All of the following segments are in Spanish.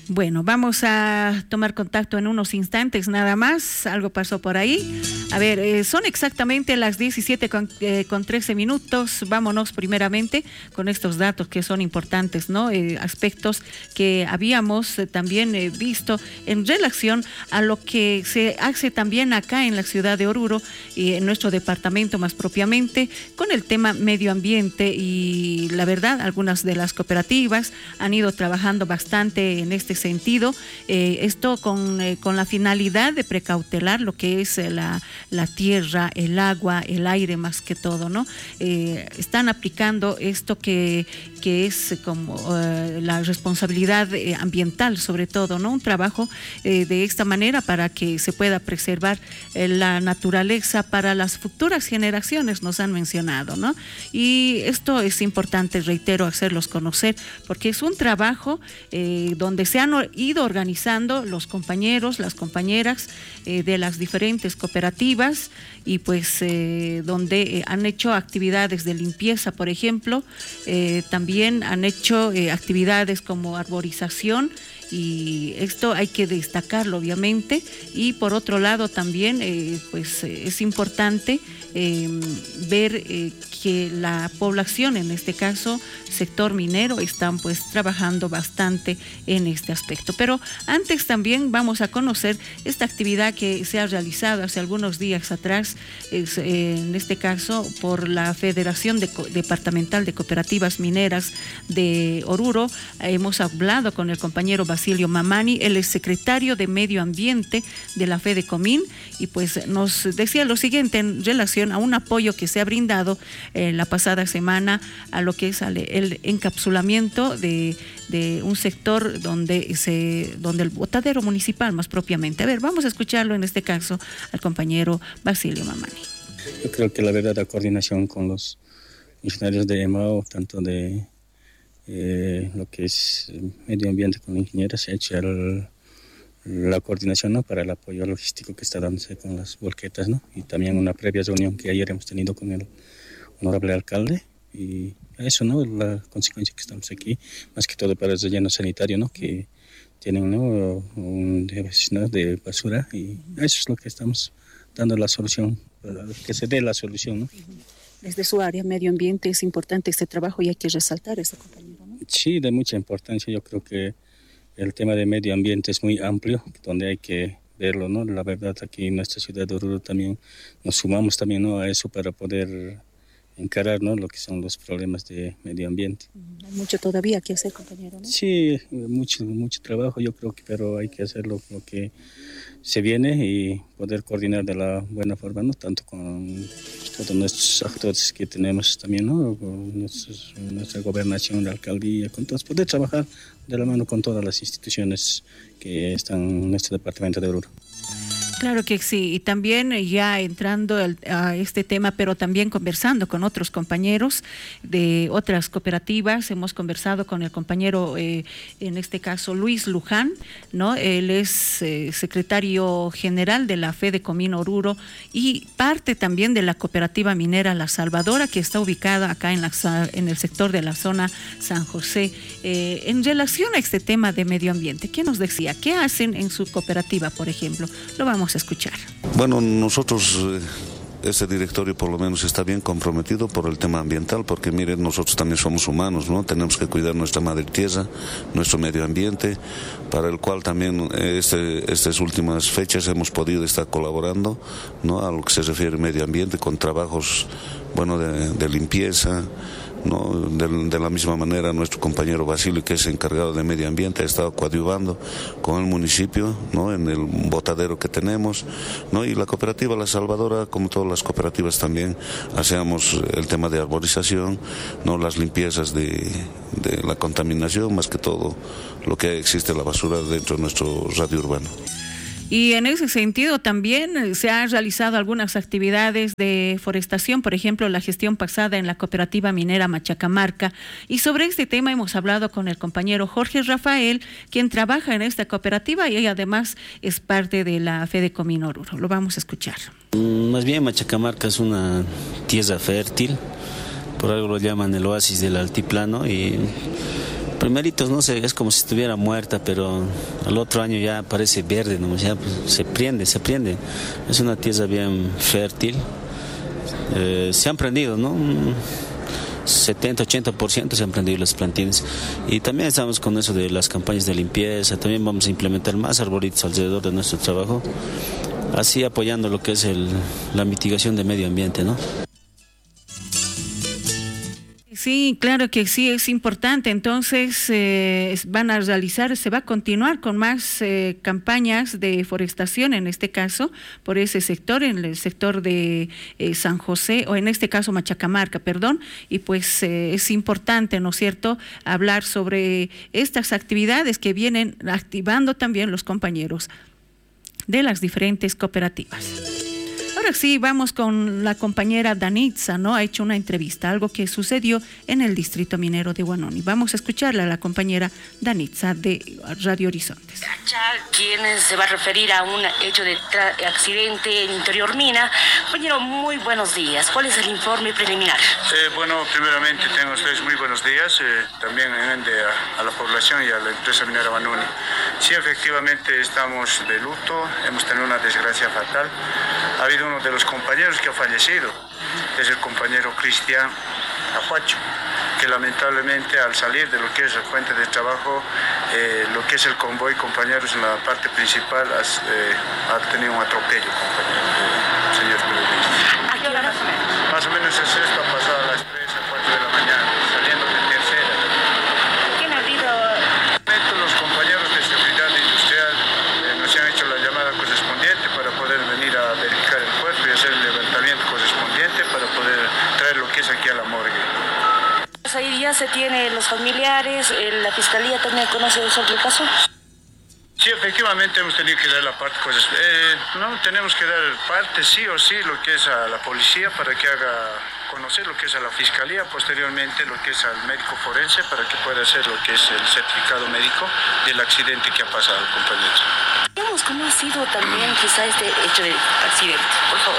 Bueno, vamos a tomar contacto en unos instantes nada más, algo pasó por ahí. A ver, son exactamente las 17 con 13 minutos, vámonos primeramente con estos datos que son importantes, ¿no? Aspectos que habíamos también visto en relación a lo que se hace también acá en la ciudad de Oruro y en nuestro departamento más propiamente, con el tema medio ambiente y la verdad, algunas de las cooperativas han ido trabajando bastante en este sentido, esto con la finalidad de precautelar lo que es la tierra, el agua, el aire más que todo, ¿no? Están aplicando esto que es como la responsabilidad ambiental sobre todo, ¿no? Un trabajo de esta manera para que se pueda preservar la naturaleza para las futuras generaciones, nos han mencionado, ¿no? Y esto es importante, reitero, hacerlos conocer, porque es un trabajo donde se han ido organizando los compañeros, las compañeras de las diferentes cooperativas y pues donde han hecho actividades de limpieza, por ejemplo, también han hecho actividades como arborización, y esto hay que destacarlo obviamente. Y por otro lado también pues es importante ver que la población, en este caso sector minero, están pues trabajando bastante en este aspecto. Pero antes también vamos a conocer esta actividad que se ha realizado hace algunos días atrás, en este caso por la Federación Departamental de Cooperativas Mineras de Oruro. Hemos hablado con el compañero Basilio Mamani, él es secretario de Medio Ambiente de la FEDECOMIN, y pues nos decía lo siguiente en relación a un apoyo que se ha brindado la pasada semana a lo que es el encapsulamiento de un sector donde el botadero municipal más propiamente. A ver, vamos a escucharlo en este caso al compañero Basilio Mamani. Yo creo que la verdad la coordinación con los funcionarios de EMAO, tanto de lo que es medio ambiente con ingenieros, se ha hecho la coordinación, ¿no?, para el apoyo logístico que está dándose con las volquetas, ¿no? Y también una previa reunión que ayer hemos tenido con el honorable alcalde, y eso, ¿no?, la consecuencia que estamos aquí, más que todo para el relleno sanitario, ¿no?, que tienen, ¿no?, un destino de basura, y eso es lo que estamos dando la solución, para que se dé la solución, ¿no? Desde su área, medio ambiente, es importante este trabajo y hay que resaltar esto, compañero, ¿no? Sí, de mucha importancia. Yo creo que el tema de medio ambiente es muy amplio, donde hay que verlo, ¿no? La verdad, aquí en nuestra ciudad de Oruro también nos sumamos también, ¿no?, a eso para poder encarar, ¿no?, lo que son los problemas de medio ambiente. Hay mucho todavía que hacer, compañero, ¿no? Sí, mucho trabajo, yo creo que, pero hay que hacer lo que se viene y poder coordinar de la buena forma, ¿no?, tanto con todos nuestros actores que tenemos también, ¿no?, con nuestra gobernación, la alcaldía, con todos, poder trabajar de la mano con todas las instituciones que están en nuestro departamento de Oruro. Claro que sí, y también ya entrando a este tema, pero también conversando con otros compañeros de otras cooperativas. Hemos conversado con el compañero, en este caso Luis Luján, ¿no? Él es secretario general de la FEDECOMIN Oruro y parte también de la cooperativa minera La Salvadora, que está ubicada acá en el sector de la zona San José. En relación a este tema de medio ambiente, ¿qué nos decía? ¿Qué hacen en su cooperativa, por ejemplo? Lo vamos a escuchar. Bueno, nosotros, este directorio por lo menos está bien comprometido por el tema ambiental, porque miren, nosotros también somos humanos, ¿no? Tenemos que cuidar nuestra madre tierra, nuestro medio ambiente, para el cual también estas últimas fechas hemos podido estar colaborando, ¿no?, a lo que se refiere al medio ambiente, con trabajos, bueno, de limpieza, ¿no? De la misma manera, nuestro compañero Basilio, que es encargado de medio ambiente, ha estado coadyuvando con el municipio, ¿no?, en el botadero que tenemos, ¿no? Y la cooperativa La Salvadora, como todas las cooperativas también, hacemos el tema de arborización, ¿no?, las limpiezas de la contaminación, más que todo lo que existe la basura dentro de nuestro radio urbano. Y en ese sentido también se han realizado algunas actividades de forestación, por ejemplo, la gestión pasada en la cooperativa minera Machacamarca. Y sobre este tema hemos hablado con el compañero Jorge Rafael, quien trabaja en esta cooperativa y además es parte de la FEDECOMIN Oruro. Lo vamos a escuchar. Más bien Machacamarca es una tierra fértil, por algo lo llaman el oasis del altiplano, y Primeritos, no sé, es como si estuviera muerta, pero al otro año ya parece verde, ¿no? Ya pues, se prende. Es una tierra bien fértil. Se han prendido, ¿no? 70-80% se han prendido los plantines. Y también estamos con eso de las campañas de limpieza. También vamos a implementar más arbolitos alrededor de nuestro trabajo, así apoyando lo que es la mitigación de medio ambiente, ¿no? Sí, claro que sí, es importante. Entonces, se va a continuar con más campañas de forestación, en este caso, por ese sector, en el sector de San José, o en este caso Machacamarca, perdón, y pues es importante, ¿no es cierto?, hablar sobre estas actividades que vienen activando también los compañeros de las diferentes cooperativas. Ahora sí, vamos con la compañera Danitza, ¿no? Ha hecho una entrevista, algo que sucedió en el distrito minero de Huanuni. Vamos a escucharla a la compañera Danitza de Radio Horizontes. Quien se va a referir a un hecho de accidente en Interior Mina. Compañero, muy buenos días. ¿Cuál es el informe preliminar? Bueno, primeramente tengan ustedes muy buenos días, también a la población y a la empresa minera Huanuni. Sí, efectivamente estamos de luto, hemos tenido una desgracia fatal. Ha habido uno de los compañeros que ha fallecido, es el compañero Cristian Ajuacho, que lamentablemente al salir de lo que es la fuente de trabajo, lo que es el convoy, compañeros, en la parte principal ha tenido un atropello, compañero, señor periodista. ¿A qué hora más o menos? Más o menos es esto, ha pasado a las 3 a 4 de la mañana, saliendo de tercera. ¿Quién ha habido? Los compañeros de seguridad industrial nos han hecho la llamada correspondiente para poder venir a verificar el cuerpo y hacer el levantamiento correspondiente para poder traer lo que es aquí a la morgue. Ahí ya se tiene los familiares, la fiscalía también conoce sobre el caso. Sí, efectivamente hemos tenido que dar la parte, no tenemos que dar parte sí o sí lo que es a la policía para que haga conocer lo que es a la fiscalía, posteriormente lo que es al médico forense para que pueda hacer lo que es el certificado médico del accidente que ha pasado, compañeros. Digamos, ¿cómo ha sido también quizá este hecho de accidente? Por favor.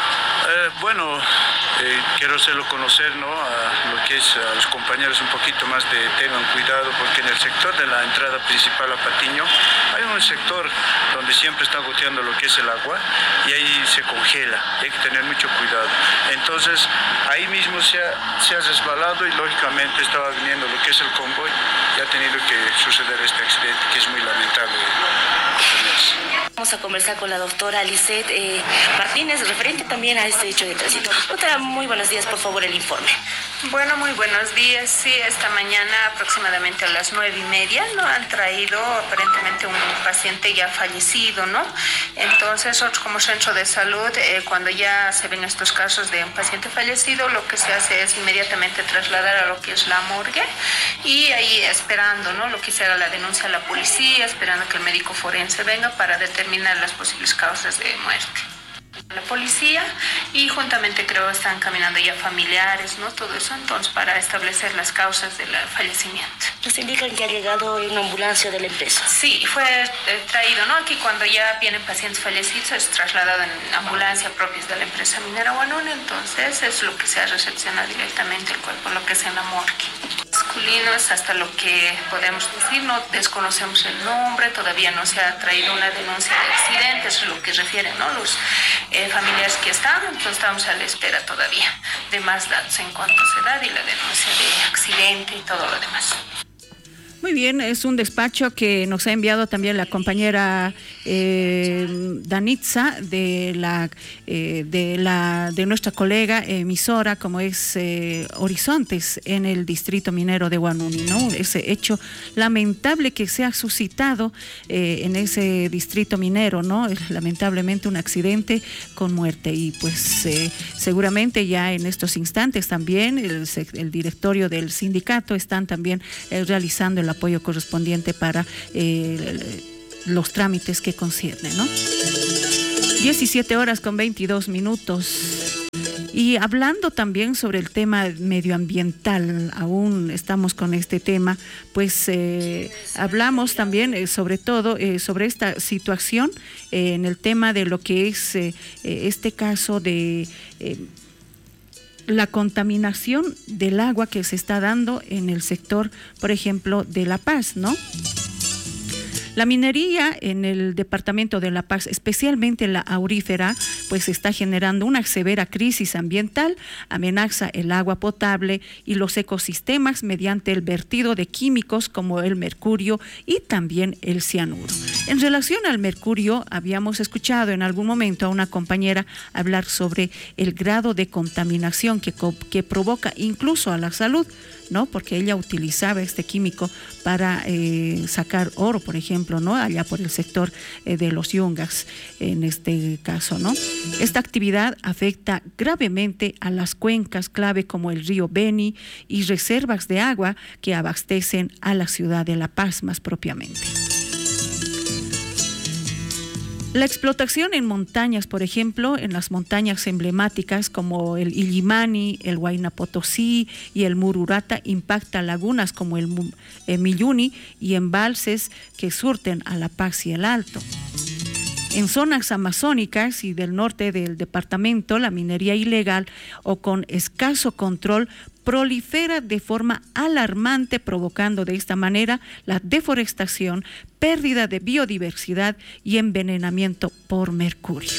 Quiero hacerlo conocer, ¿no?, a lo que es a los compañeros un poquito más de tengan cuidado, porque en el sector de la entrada principal a Patiño hay un sector donde siempre está goteando lo que es el agua y ahí se congela, hay que tener mucho cuidado. Entonces ahí mismo se ha resbalado y lógicamente estaba viniendo lo que es el convoy y ha tenido que suceder este accidente que es muy lamentable. Vamos a conversar con la doctora Lisette Martínez, referente también a este hecho de tránsito. Doctora, muy buenos días, por favor, el informe. Bueno, muy buenos días. Sí, esta mañana aproximadamente a las 9:30 nos han traído aparentemente un paciente ya fallecido, ¿no? Entonces, nosotros como centro de salud, cuando ya se ven estos casos de un paciente fallecido, lo que se hace es inmediatamente trasladar a lo que es la morgue y ahí esperando, ¿no?, lo que se haga la denuncia a la policía, esperando que el médico forense venga para determinar las posibles causas de muerte. La policía y juntamente creo están caminando ya familiares, ¿no?, todo eso, entonces para establecer las causas del fallecimiento. Nos indican que ha llegado una ambulancia de la empresa. Sí, fue traído, ¿no? Aquí cuando ya vienen pacientes fallecidos es trasladado en ambulancia propias de la empresa minera Huanuni, entonces es lo que se ha recepcionado directamente el cuerpo, lo que es en la morgue. Masculinos, hasta lo que podemos decir, no desconocemos el nombre, todavía no se ha traído una denuncia de accidente, eso es lo que refieren, ¿no?, los familiares que están, entonces estamos a la espera todavía de más datos en cuanto a esa edad y la denuncia de accidente y todo lo demás. Muy bien, es un despacho que nos ha enviado también la compañera Danitza de nuestra colega emisora como es Horizontes en el distrito minero de Huanuni, ¿no? Ese hecho lamentable que se ha suscitado en ese distrito minero, ¿no? Es lamentablemente un accidente con muerte y pues seguramente ya en estos instantes también el directorio del sindicato están también realizando el apoyo correspondiente para los trámites que conciernen, ¿no? 17:22. Y hablando también sobre el tema medioambiental, aún estamos con este tema, pues hablamos también sobre todo sobre esta situación en el tema de lo que es este caso de la contaminación del agua que se está dando en el sector, por ejemplo, de La Paz, ¿no? La minería en el departamento de La Paz, especialmente la aurífera, pues está generando una severa crisis ambiental, amenaza el agua potable y los ecosistemas mediante el vertido de químicos como el mercurio y también el cianuro. En relación al mercurio, habíamos escuchado en algún momento a una compañera hablar sobre el grado de contaminación que provoca incluso a la salud, ¿no? Porque ella utilizaba este químico para sacar oro, por ejemplo, ¿no? Allá por el sector de los Yungas, en este caso, ¿no? Esta actividad afecta gravemente a las cuencas clave como el río Beni y reservas de agua que abastecen a la ciudad de La Paz más propiamente. La explotación en montañas, por ejemplo, en las montañas emblemáticas como el Illimani, el Huayna Potosí y el Mururata, impacta lagunas como el Milluni y embalses que surten a La Paz y el Alto. En zonas amazónicas y del norte del departamento, la minería ilegal o con escaso control prolifera de forma alarmante, provocando de esta manera la deforestación, pérdida de biodiversidad y envenenamiento por mercurio.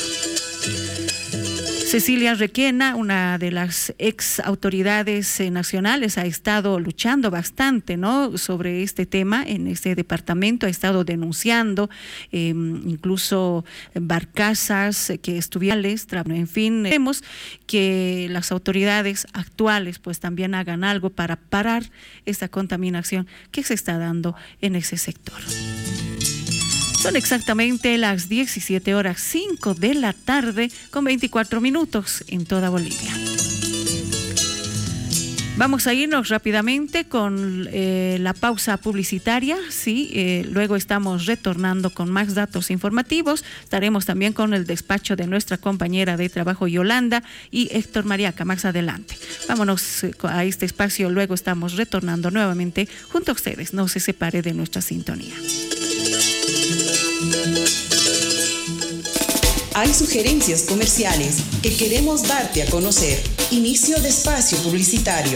Cecilia Requena, una de las ex autoridades nacionales, ha estado luchando bastante, ¿no?, sobre este tema en este departamento, ha estado denunciando incluso barcazas que estuviales, en fin, vemos que las autoridades actuales pues también hagan algo para parar esta contaminación que se está dando en ese sector. Son exactamente las 17:05 de la tarde con 24 minutos en toda Bolivia. Vamos a irnos rápidamente con la pausa publicitaria, sí, luego estamos retornando con más datos informativos, estaremos también con el despacho de nuestra compañera de trabajo Yolanda y Héctor Mariaca más adelante. Vámonos a este espacio, luego estamos retornando nuevamente junto a ustedes, no se separe de nuestra sintonía. Hay sugerencias comerciales que queremos darte a conocer. Inicio de espacio publicitario.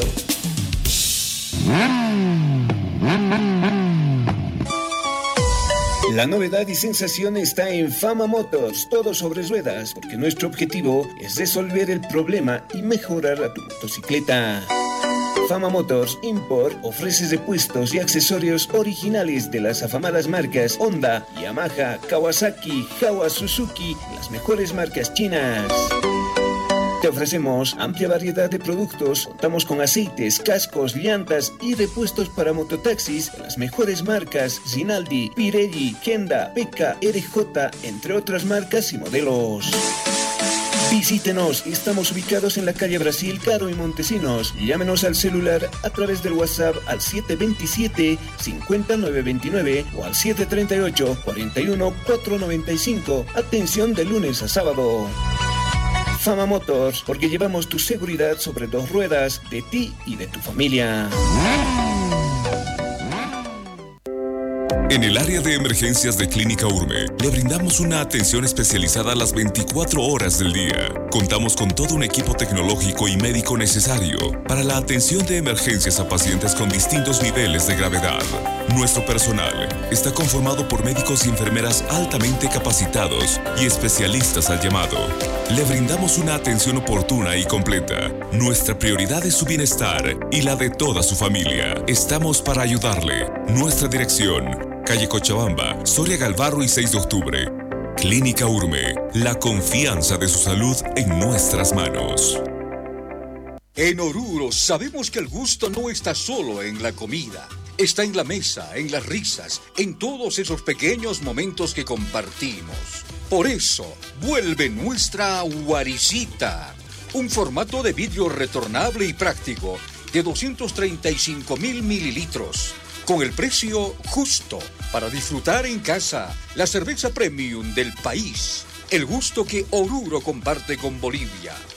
La novedad y sensación está en Fama Motors, todo sobre ruedas, porque nuestro objetivo es resolver el problema y mejorar a tu motocicleta. Fama Motors Import ofrece repuestos y accesorios originales de las afamadas marcas Honda, Yamaha, Kawasaki, Jawa, Suzuki, las mejores marcas chinas. Te ofrecemos amplia variedad de productos, contamos con aceites, cascos, llantas y repuestos para mototaxis de las mejores marcas Rinaldi, Pirelli, Kenda, Peka, RJ, entre otras marcas y modelos. Visítenos, estamos ubicados en la calle Brasil, Caro y Montesinos. Llámenos al celular a través del WhatsApp al 727-50929 o al 738-41-495. Atención de lunes a sábado. Fama Motors, porque llevamos tu seguridad sobre dos ruedas, de ti y de tu familia. En el área de emergencias de Clínica Urme, le brindamos una atención especializada las 24 horas del día. Contamos con todo un equipo tecnológico y médico necesario para la atención de emergencias a pacientes con distintos niveles de gravedad. Nuestro personal está conformado por médicos y enfermeras altamente capacitados y especialistas al llamado. Le brindamos una atención oportuna y completa. Nuestra prioridad es su bienestar y la de toda su familia. Estamos para ayudarle. Nuestra dirección: calle Cochabamba, Soria Galvarro y 6 de octubre. Clínica Urme, la confianza de su salud en nuestras manos. En Oruro sabemos que el gusto no está solo en la comida. Está en la mesa, en las risas, en todos esos pequeños momentos que compartimos. Por eso, vuelve nuestra Guaricita. Un formato de vidrio retornable y práctico de 235.000 mililitros. Con el precio justo para disfrutar en casa la cerveza premium del país. El gusto que Oruro comparte con Bolivia.